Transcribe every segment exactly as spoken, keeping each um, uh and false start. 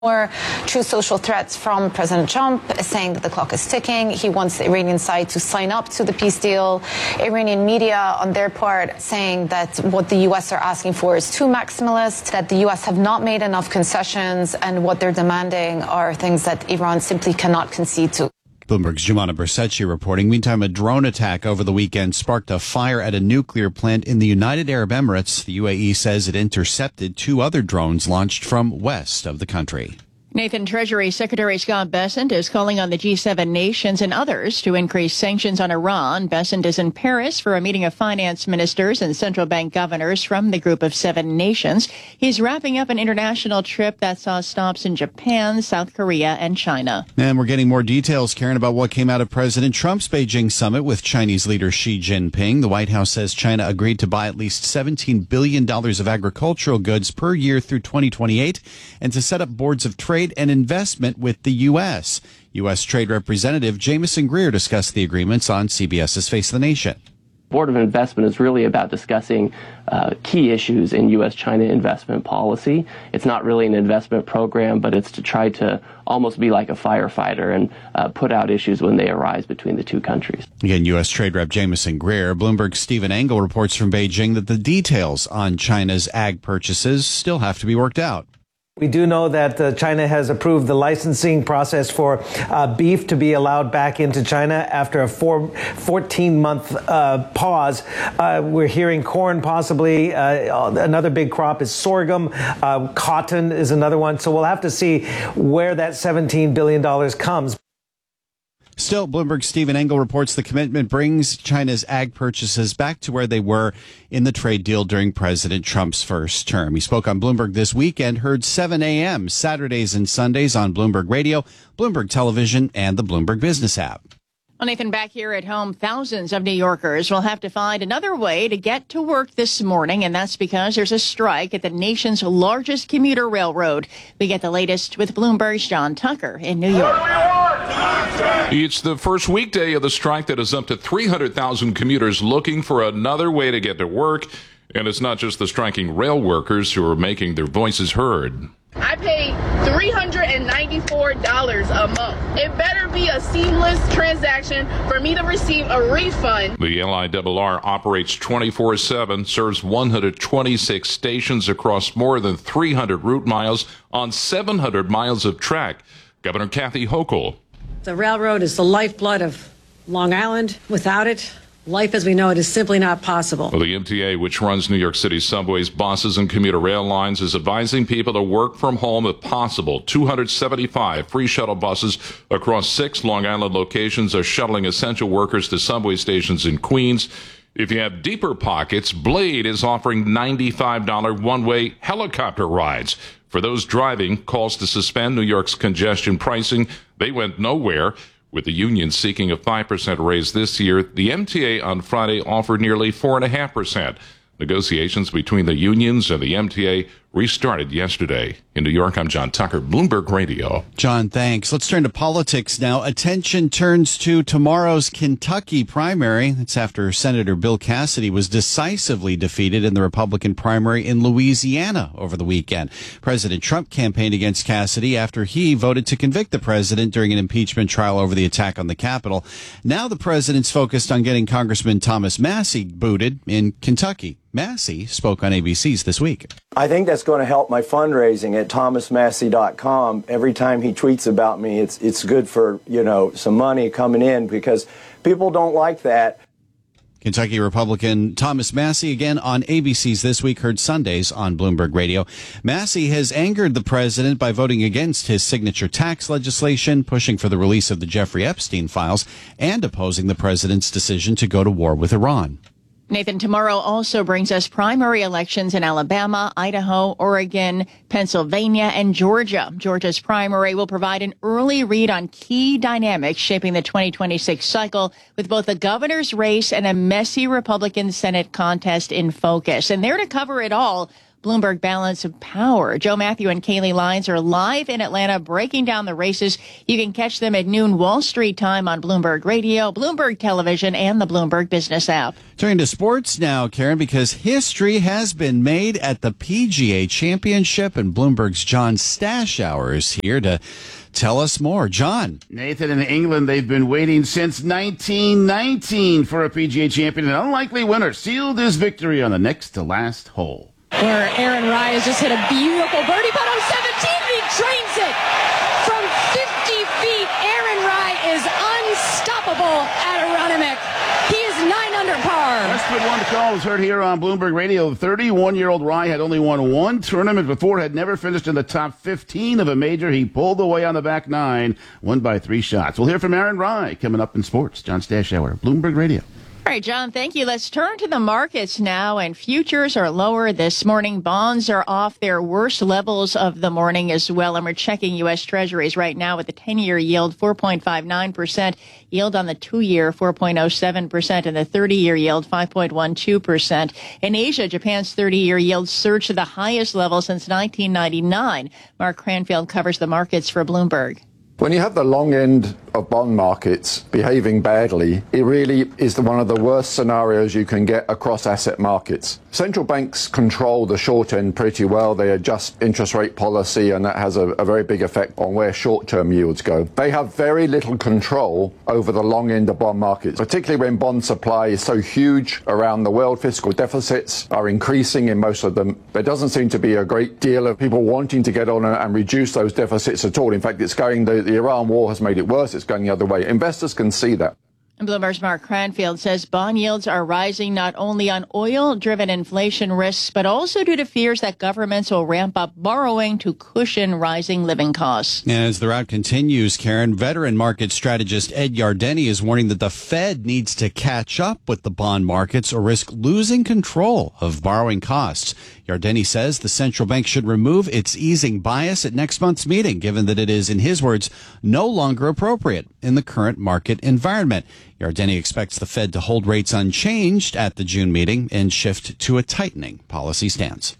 More true social threats from President Trump, saying that the clock is ticking. He wants the Iranian side to sign up to the peace deal. Iranian media, on their part, saying that what the U S are asking for is too maximalist, that the U S have not made enough concessions, and what they're demanding are things that Iran simply cannot concede to. Bloomberg's Jumana Bersetchi reporting. Meantime, a drone attack over the weekend sparked a fire at a nuclear plant in the United Arab Emirates. The U A E says it intercepted two other drones launched from west of the country. Nathan, Treasury Secretary Scott Bessent is calling on the G seven nations and others to increase sanctions on Iran. Bessent is in Paris for a meeting of finance ministers and central bank governors from the group of seven nations. He's wrapping up an international trip that saw stops in Japan, South Korea, and China. And we're getting more details, Karen, about what came out of President Trump's Beijing summit with Chinese leader Xi Jinping. The White House says China agreed to buy at least seventeen billion dollars of agricultural goods per year through twenty twenty-eight and to set up boards of trade and investment with the U S. U S. Trade Representative Jamieson Greer discussed the agreements on CBS's Face of the Nation. Board of Investment is really about discussing uh, key issues in U S China investment policy. It's not really an investment program, but it's to try to almost be like a firefighter and uh, put out issues when they arise between the two countries. Again, U S. Trade Rep Jamieson Greer. Bloomberg's Stephen Engel reports from Beijing that the details on China's ag purchases still have to be worked out. We do know that uh, China has approved the licensing process for uh, beef to be allowed back into China after a four, fourteen-month uh, pause. Uh, we're hearing corn possibly. Uh, another big crop is sorghum. Uh, cotton is another one. So we'll have to see where that seventeen billion dollars comes. Still, Bloomberg's Stephen Engel reports the commitment brings China's ag purchases back to where they were in the trade deal during President Trump's first term. He spoke on Bloomberg this weekend, heard seven a.m. Saturdays and Sundays on Bloomberg Radio, Bloomberg Television, and the Bloomberg Business app. Well, Nathan, back here at home, thousands of New Yorkers will have to find another way to get to work this morning, and that's because there's a strike at the nation's largest commuter railroad. We get the latest with Bloomberg's John Tucker in New York. It's the first weekday of the strike that is up to three hundred thousand commuters looking for another way to get to work. And it's not just the striking rail workers who are making their voices heard. I pay three hundred ninety-four dollars a month. It better be a seamless transaction for me to receive a refund. The L I R R operates twenty-four seven, serves one hundred twenty-six stations across more than three hundred route miles on seven hundred miles of track. Governor Kathy Hochul. The railroad is the lifeblood of Long Island. Without it, life as we know it is simply not possible. Well, the M T A, which runs New York City subways, buses, and commuter rail lines, is advising people to work from home if possible. two hundred seventy-five free shuttle buses across six Long Island locations are shuttling essential workers to subway stations in Queens. If you have deeper pockets, Blade is offering ninety-five dollars one-way helicopter rides. For those driving, calls to suspend New York's congestion pricing, they went nowhere. With the union seeking a five percent raise this year, the M T A on Friday offered nearly four point five percent. Negotiations between the unions and the M T A restarted yesterday. In New York, I'm John Tucker, Bloomberg Radio. John, thanks. Let's turn to politics now. Attention turns to tomorrow's Kentucky primary. That's after Senator Bill Cassidy was decisively defeated in the Republican primary in Louisiana over the weekend. President Trump campaigned against Cassidy after he voted to convict the president during an impeachment trial over the attack on the Capitol. Now the president's focused on getting Congressman Thomas Massie booted in Kentucky. Massie spoke on A B C's This Week. I think that's going to help my fundraising at thomas massie dot com. Every time he tweets about me, it's it's good for, you know, some money coming in because people don't like that. Kentucky Republican Thomas Massie, again on A B C's This Week, heard Sundays on Bloomberg Radio. Massie has angered the president by voting against his signature tax legislation, pushing for the release of the Jeffrey Epstein files, and opposing the president's decision to go to war with Iran. Nathan, tomorrow also brings us primary elections in Alabama, Idaho, Oregon, Pennsylvania, and Georgia. Georgia's primary will provide an early read on key dynamics shaping the twenty twenty-six cycle, with both the governor's race and a messy Republican Senate contest in focus. And there to cover it all, Bloomberg Balance of Power. Joe Matthew and Kaylee Lyons are live in Atlanta breaking down the races. You can catch them at noon Wall Street time on Bloomberg Radio, Bloomberg Television, and the Bloomberg Business app. Turning to sports now, Karen, because history has been made at the P G A Championship, and Bloomberg's John Stashower is here to tell us more. John. Nathan, in England, they've been waiting since nineteen nineteen for a P G A champion. An unlikely winner sealed his victory on the next to last hole. Where Aaron Rai has just hit a beautiful birdie putt on seventeen, and he drains it. From fifty feet, Aaron Rai is unstoppable at Aronimink. He is nine under par. Westwood One Call was heard here on Bloomberg Radio. The thirty-one-year-old Rai had only won one tournament before, had never finished in the top fifteen of a major. He pulled away on the back nine, won by three shots. We'll hear from Aaron Rai coming up in sports. John Stashower, Bloomberg Radio. All right, John, thank you. Let's turn to the markets now, and futures are lower this morning. Bonds are off their worst levels of the morning as well, and we're checking U S. Treasuries right now with the ten-year yield four point five nine percent, yield on the two-year four point oh seven percent, and the thirty-year yield five point one two percent. In Asia, Japan's thirty-year yield surged to the highest level since nineteen ninety-nine. Mark Cranfield covers the markets for Bloomberg. When you have the long end of bond markets behaving badly, it really is the, one of the worst scenarios you can get across asset markets. Central banks control the short end pretty well. They adjust interest rate policy, and that has a, a very big effect on where short-term yields go. They have very little control over the long end of bond markets, particularly when bond supply is so huge around the world. Fiscal deficits are increasing in most of them. There doesn't seem to be a great deal of people wanting to get on and, and reduce those deficits at all. In fact, it's going, the, the Iran war has made it worse. It's going the other way. Investors can see that. And Bloomberg's Mark Cranfield says bond yields are rising not only on oil-driven inflation risks, but also due to fears that governments will ramp up borrowing to cushion rising living costs. As the rout continues, Karen, veteran market strategist Ed Yardeni is warning that the Fed needs to catch up with the bond markets or risk losing control of borrowing costs. Yardeni says the central bank should remove its easing bias at next month's meeting, given that it is, in his words, no longer appropriate in the current market environment. Yardeni expects the Fed to hold rates unchanged at the June meeting and shift to a tightening policy stance.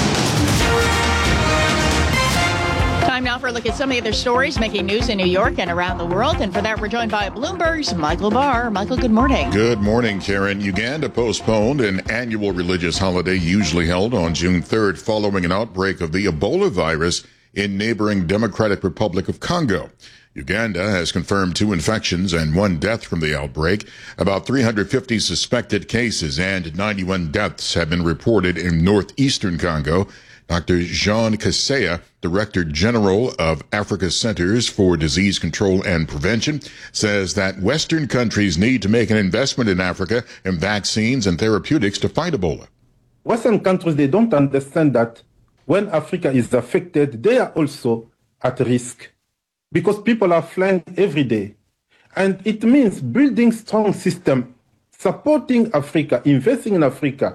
Time now for a look at some of the other stories making news in New York and around the world. And for that, we're joined by Bloomberg's Michael Barr. Michael, good morning. Good morning, Karen. Uganda postponed an annual religious holiday usually held on June third following an outbreak of the Ebola virus in neighboring Democratic Republic of Congo. Uganda has confirmed two infections and one death from the outbreak. About three hundred fifty suspected cases and ninety-one deaths have been reported in northeastern Congo. Doctor Jean Kaseya, Director General of Africa Centers for Disease Control and Prevention, says that Western countries need to make an investment in Africa in vaccines and therapeutics to fight Ebola. Western countries, they don't understand that when Africa is affected, they are also at risk because people are flying every day. And it means building strong system, supporting Africa, investing in Africa.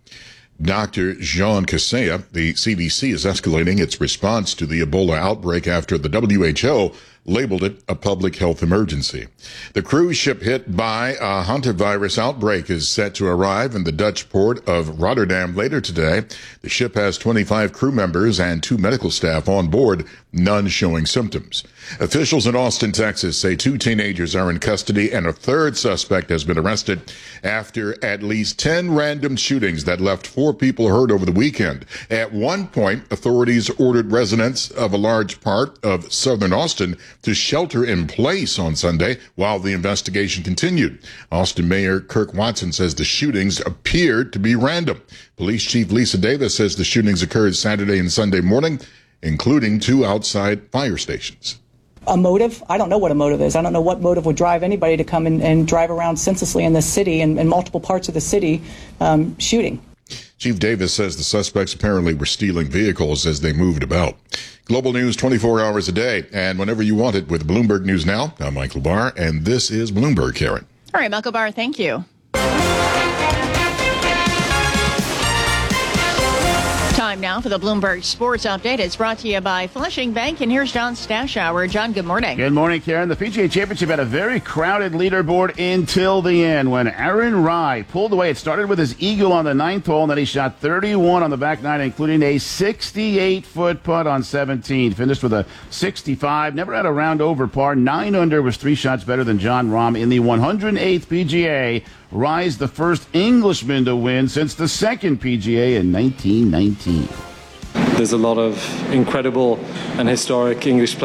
Doctor Jean Kaseya, the C D C is escalating its response to the Ebola outbreak after the W H O labeled it a public health emergency. The cruise ship hit by a hantavirus outbreak is set to arrive in the Dutch port of Rotterdam later today. The ship has twenty-five crew members and two medical staff on board, none showing symptoms. Officials in Austin, Texas say two teenagers are in custody and a third suspect has been arrested after at least ten random shootings that left four people hurt over the weekend. At one point, authorities ordered residents of a large part of southern Austin to shelter in place on Sunday while the investigation continued. Austin Mayor Kirk Watson says the shootings appeared to be random. Police Chief Lisa Davis says the shootings occurred Saturday and Sunday morning, including two outside fire stations. A motive? I don't know what a motive is. I don't know what motive would drive anybody to come and, and drive around senselessly in this city and in multiple parts of the city um, shooting. Chief Davis says the suspects apparently were stealing vehicles as they moved about. Global news twenty-four hours a day and whenever you want it with Bloomberg News Now. I'm Michael Barr, and this is Bloomberg, Karen. All right, Michael Barr, thank you. Time now for the Bloomberg Sports Update. It's brought to you by Flushing Bank, and here's John Stashower. John, good morning. Good morning, Karen. The P G A Championship had a very crowded leaderboard until the end when Aaron Rai pulled away. It started with his eagle on the ninth hole, and then he shot thirty-one on the back nine, including a sixty-eight-foot putt on seventeen. Finished with a sixty-five. Never had a round over par. Nine under was three shots better than Jon Rahm in the one hundred eighth P G A. Rai's the first Englishman to win since the second P G A in nineteen nineteen. There's a lot of incredible and historic English players